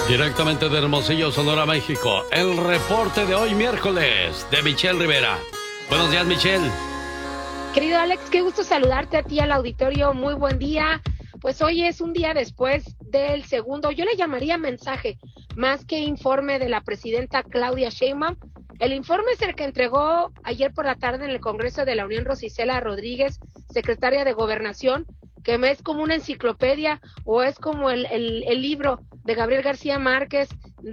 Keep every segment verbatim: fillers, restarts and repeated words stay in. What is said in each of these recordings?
Directamente de Hermosillo, Sonora, México, el reporte de hoy miércoles de Michelle Rivera. Buenos días, Michelle. Querido Alex, qué gusto saludarte a ti, al auditorio. Muy buen día. Pues hoy es un día después del segundo, yo le llamaría mensaje, más que informe de la presidenta Claudia Sheinbaum. El informe es el que entregó ayer por la tarde en el Congreso de la Unión Rosicela Rodríguez, secretaria de Gobernación, que es como una enciclopedia o es como el, el, el libro de Gabriel García Márquez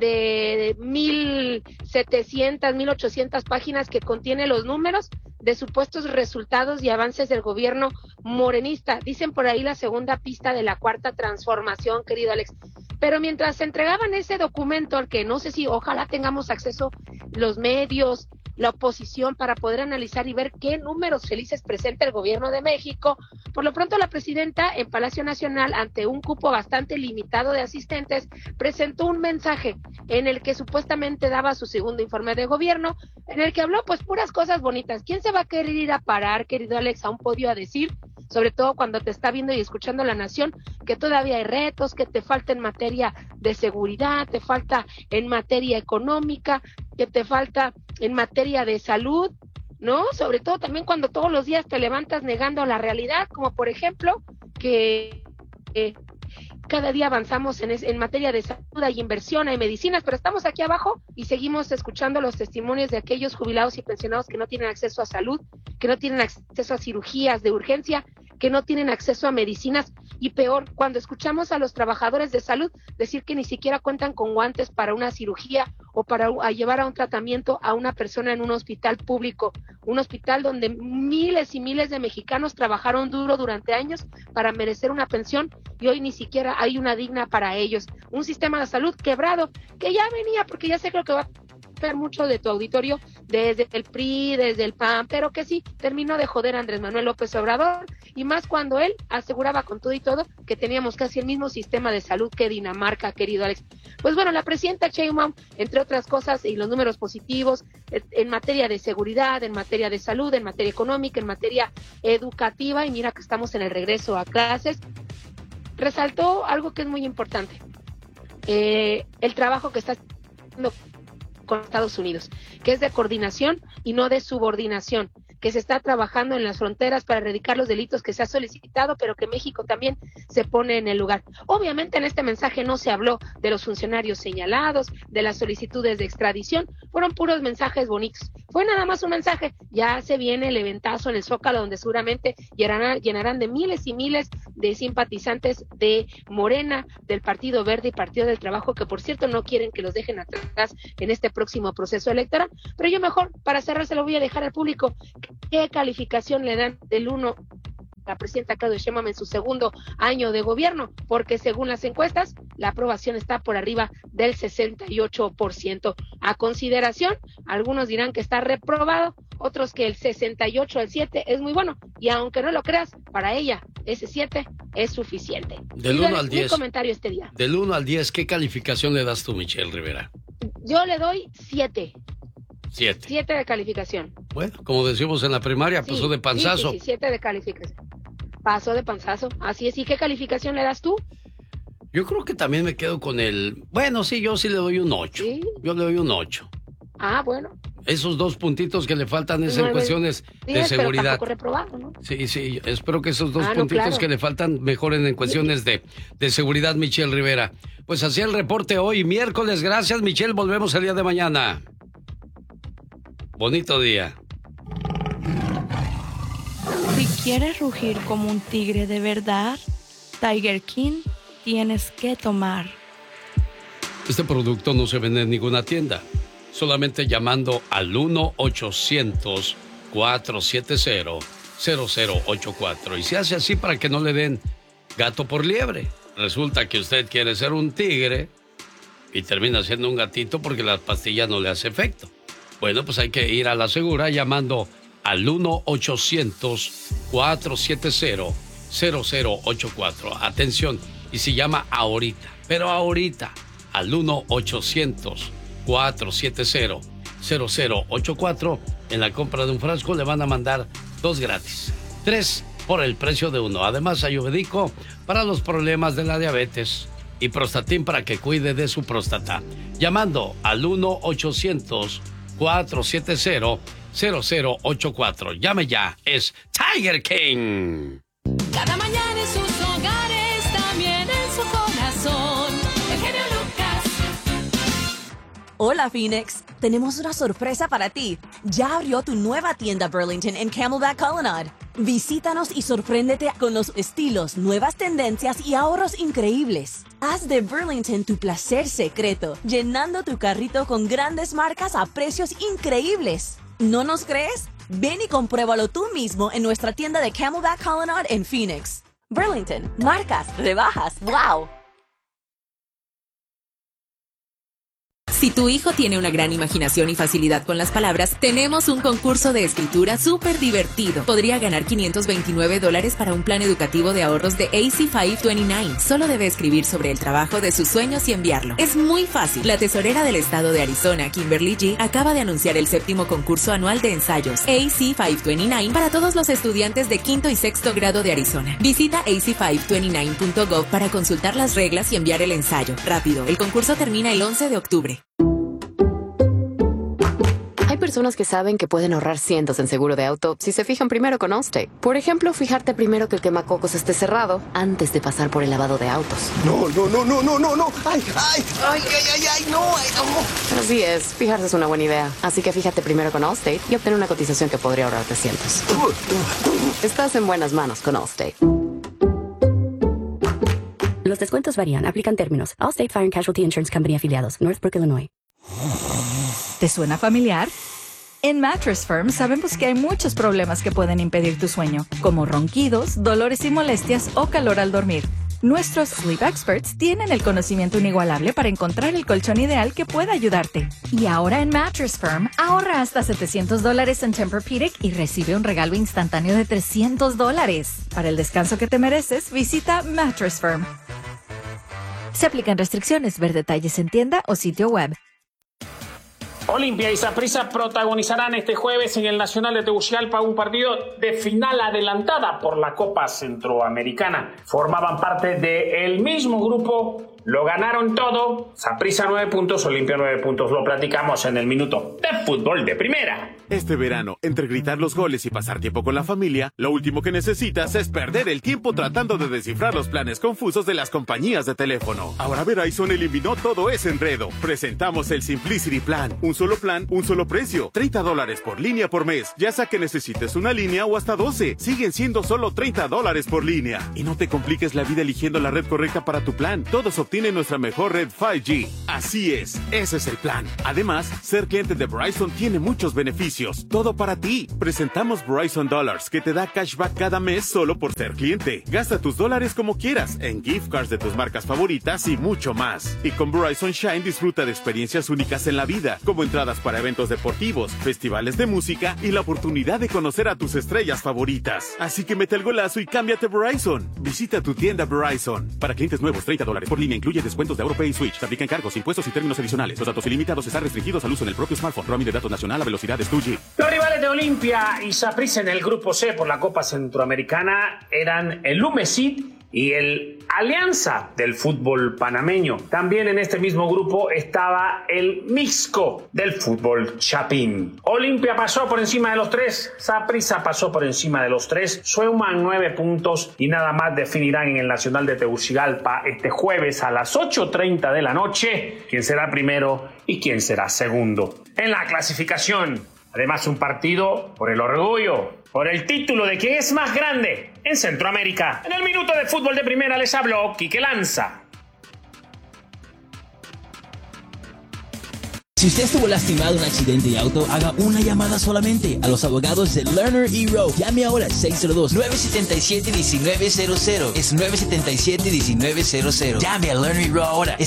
de mil setecientas, mil ochocientas páginas que contiene los números de supuestos resultados y avances del gobierno morenista. Dicen por ahí la segunda pista de la cuarta transformación, querido Alex. Pero mientras se entregaban ese documento, al que no sé si ojalá tengamos acceso los medios, la oposición, para poder analizar y ver qué números felices presenta el gobierno de México, por lo pronto la presidenta en Palacio Nacional, ante un cupo bastante limitado de asistentes, presentó un mensaje en el que supuestamente daba su segundo informe de gobierno, en el que habló pues puras cosas bonitas. ¿Quién se va a querer ir a parar, querido Alex, a un podio a decir, sobre todo cuando te está viendo y escuchando la nación, que todavía hay retos, que te falta en materia de seguridad, te falta en materia económica, que te falta en materia de salud, ¿no? Sobre todo también cuando todos los días te levantas negando la realidad, como por ejemplo que eh, cada día avanzamos en, es, en materia de salud, hay inversión, hay medicinas, pero estamos aquí abajo y seguimos escuchando los testimonios de aquellos jubilados y pensionados que no tienen acceso a salud, que no tienen acceso a cirugías de urgencia, que no tienen acceso a medicinas, y peor, cuando escuchamos a los trabajadores de salud decir que ni siquiera cuentan con guantes para una cirugía o para a llevar a un tratamiento a una persona en un hospital público, un hospital donde miles y miles de mexicanos trabajaron duro durante años para merecer una pensión y hoy ni siquiera hay una digna para ellos. Un sistema de salud quebrado que ya venía, porque ya sé creo que va a ver mucho de tu auditorio desde el P R I, desde el P A N, pero que sí, terminó de joder a Andrés Manuel López Obrador, y más cuando él aseguraba con todo y todo que teníamos casi el mismo sistema de salud que Dinamarca, querido Alex. Pues bueno, la presidenta Sheinbaum, entre otras cosas, y los números positivos, en materia de seguridad, en materia de salud, en materia económica, en materia educativa, y mira que estamos en el regreso a clases, resaltó algo que es muy importante, eh, el trabajo que está haciendo con Estados Unidos, que es de coordinación y no de subordinación, que se está trabajando en las fronteras para erradicar los delitos que se ha solicitado, pero que México también se pone en el lugar. Obviamente en este mensaje no se habló de los funcionarios señalados, de las solicitudes de extradición, fueron puros mensajes bonitos. Fue nada más un mensaje, ya se viene el eventazo en el Zócalo, donde seguramente llenarán, llenarán de miles y miles de simpatizantes de Morena, del Partido Verde y Partido del Trabajo, que por cierto no quieren que los dejen atrás en este próximo proceso electoral. Pero yo mejor, para cerrar, se lo voy a dejar al público. ¿Qué calificación le dan del uno a la presidenta Claudia Sheinbaum en su segundo año de gobierno? Porque según las encuestas, la aprobación está por arriba del sesenta y ocho por ciento. A consideración, algunos dirán que está reprobado, otros que el sesenta y ocho al siete es muy bueno, y aunque no lo creas, para ella ese siete es suficiente. Del uno al diez. Un comentario este día. Del uno al diez, ¿qué calificación le das tú, Michelle Rivera? Yo le doy siete. Siete. Siete de calificación. Bueno, como decimos en la primaria, Sí, pasó de panzazo. Sí, sí, sí, siete de calificación. Pasó de panzazo. Así es. ¿Y qué calificación le das tú? Yo creo que también me quedo con el... Bueno, sí, yo sí le doy un ocho. ¿Sí? Yo le doy un ocho. Ah, bueno. Esos dos puntitos que le faltan es en cuestiones sí, de seguridad. Pero reprobado, ¿no? Sí, sí, espero que esos dos ah, puntitos no, claro. que le faltan mejoren en cuestiones de, de seguridad, Michelle Rivera. Pues así el reporte hoy, miércoles. Gracias, Michelle. Volvemos el día de mañana. Bonito día. Si quieres rugir como un tigre de verdad, Tiger King tienes que tomar. Este producto no se vende en ninguna tienda. Solamente llamando al uno ochocientos, cuatrocientos setenta, cero cero ocho cuatro. Y se hace así para que no le den gato por liebre. Resulta que usted quiere ser un tigre y termina siendo un gatito porque la pastilla no le hace efecto. Bueno, pues hay que ir a la segura llamando al uno ochocientos, cuatrocientos setenta, cero cero ocho cuatro. Atención, y si llama ahorita, pero ahorita, al uno ochocientos, cuatrocientos setenta, cero cero ocho cuatro, en la compra de un frasco le van a mandar dos gratis. Tres por el precio de uno. Además, ayurvédico para los problemas de la diabetes, y Prostatin para que cuide de su próstata. Llamando al uno ochocientos, cuatro siete cero, cero cero ocho cuatro. Llame ya, es Tiger King. Cada mañana en sus hogares, también en su corazón, el genio Lucas. Hola, Phoenix. Tenemos una sorpresa para ti. Ya abrió tu nueva tienda Burlington en Camelback Colonnade. Visítanos y sorpréndete con los estilos, nuevas tendencias y ahorros increíbles. Haz de Burlington tu placer secreto, llenando tu carrito con grandes marcas a precios increíbles. ¿No nos crees? Ven y compruébalo tú mismo en nuestra tienda de Camelback Colonnade en Phoenix. Burlington, marcas, rebajas, wow. Si tu hijo tiene una gran imaginación y facilidad con las palabras, tenemos un concurso de escritura súper divertido. Podría ganar quinientos veintinueve dólares para un plan educativo de ahorros de A C quinientos veintinueve. Solo debe escribir sobre el trabajo de sus sueños y enviarlo. Es muy fácil. La tesorera del estado de Arizona, Kimberly G., acaba de anunciar el séptimo concurso anual de ensayos A C quinientos veintinueve para todos los estudiantes de quinto y sexto grado de Arizona. Visita A C quinientos veintinueve punto gov para consultar las reglas y enviar el ensayo. Rápido, el concurso termina el once de octubre. Hay personas que saben que pueden ahorrar cientos en seguro de auto si se fijan primero con Allstate. Por ejemplo, fijarte primero que el quemacocos esté cerrado antes de pasar por el lavado de autos. No, no, no, no, no, no, no. Ay, ay, ay, ay, ay, ay, no, ay, no. Así es, fijarse es una buena idea. Así que fíjate primero con Allstate y obtener una cotización que podría ahorrarte cientos. Estás en buenas manos con Allstate. Los descuentos varían, aplican términos. Allstate Fire and Casualty Insurance Company afiliados, Northbrook, Illinois. ¿Te suena familiar? En Mattress Firm sabemos que hay muchos problemas que pueden impedir tu sueño, como ronquidos, dolores y molestias o calor al dormir. Nuestros Sleep Experts tienen el conocimiento inigualable para encontrar el colchón ideal que pueda ayudarte. Y ahora en Mattress Firm, ahorra hasta setecientos dólares en Tempur-Pedic y recibe un regalo instantáneo de trescientos dólares. Para el descanso que te mereces, visita Mattress Firm. Se aplican restricciones. Ver detalles en tienda o sitio web. Olimpia y Saprissa protagonizarán este jueves en el Nacional de Tegucigalpa un partido de final adelantada por la Copa Centroamericana. Formaban parte del mismo grupo, lo ganaron todo. Saprissa nueve puntos, Olimpia nueve puntos. Lo platicamos en el minuto de fútbol de primera. Este verano, entre gritar los goles y pasar tiempo con la familia, lo último que necesitas es perder el tiempo tratando de descifrar los planes confusos de las compañías de teléfono. Ahora Verizon eliminó todo ese enredo. Presentamos el Simplicity Plan. Un solo plan, un solo precio. treinta dólares por línea por mes. Ya sea que necesites una línea o hasta doce. Siguen siendo solo treinta dólares por línea. Y no te compliques la vida eligiendo la red correcta para tu plan. Todos obtienen nuestra mejor red cinco G. Así es, ese es el plan. Además, ser cliente de Verizon tiene muchos beneficios. Todo para ti. Presentamos Verizon Dollars, que te da cashback cada mes solo por ser cliente. Gasta tus dólares como quieras, en gift cards de tus marcas favoritas y mucho más. Y con Verizon Shine disfruta de experiencias únicas en la vida, como entradas para eventos deportivos, festivales de música y la oportunidad de conocer a tus estrellas favoritas. Así que mete el golazo y cámbiate Verizon. Visita tu tienda Verizon. Para clientes nuevos, treinta dólares por línea, incluye descuentos de AutoPay y Switch. Se aplican cargos, impuestos y términos adicionales. Los datos ilimitados están restringidos al uso en el propio smartphone. Roaming de datos nacional a velocidades dos G. Los rivales de Olimpia y Saprissa en el grupo C por la Copa Centroamericana eran el Lumesid y el Alianza del fútbol panameño. También en este mismo grupo estaba el Mixco del fútbol chapín. Olimpia pasó por encima de los tres, Saprissa pasó por encima de los tres, suman nueve puntos y nada más definirán en el Nacional de Tegucigalpa este jueves a las ocho treinta de la noche quién será primero y quién será segundo. En la clasificación, además un partido por el orgullo, por el título de quién es más grande en Centroamérica. En el minuto de fútbol de primera les habló Quique Lanza. Si usted estuvo lastimado en un accidente de auto, haga una llamada solamente a los abogados de Lerner y Rowe. Llame ahora al seis cero dos, nueve siete siete, uno nueve cero cero. Es nueve siete siete, uno nueve cero cero. Llame a Lerner y Rowe ahora. Es